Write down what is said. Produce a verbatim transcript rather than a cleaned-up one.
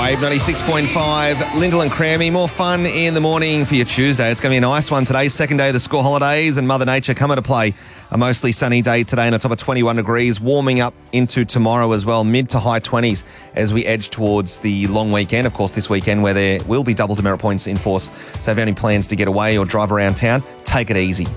Wave ninety-six point five, Lyndall and Crammy. More fun in the morning for your Tuesday. It's going to be a nice one today. Second day of the school holidays and Mother Nature coming to play. A mostly sunny day today and a top of twenty-one degrees, warming up into tomorrow as well, mid to high twenties as we edge towards the long weekend. Of course, this weekend where there will be double demerit points in force. So if you have any plans to get away or drive around town, take it easy.